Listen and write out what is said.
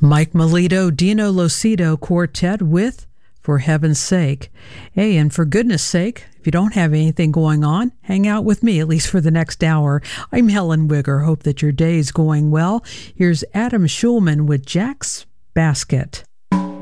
Mike Melito, Dino Locido Quartet with For Heaven's Sake. Hey, and for goodness sake, if you don't have anything going on, hang out with me, at least for the next hour. I'm Helen Wigger. Hope that your day is going well. Here's Adam Schulman with Jack's Basket.